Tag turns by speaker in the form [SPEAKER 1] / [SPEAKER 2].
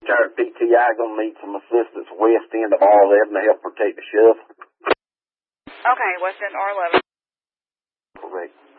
[SPEAKER 1] Our PTI going to need some assistance west end of R11 to help protect the shuffle.
[SPEAKER 2] Okay, west end R11.
[SPEAKER 1] Correct.